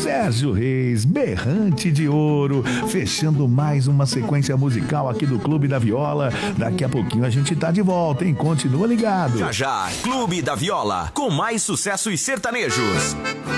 Sérgio Reis, Berrante de Ouro, fechando mais uma sequência musical aqui do Clube da Viola. Daqui a pouquinho a gente tá de volta, hein? Continua ligado. Já já, Clube da Viola, com mais sucessos sertanejos.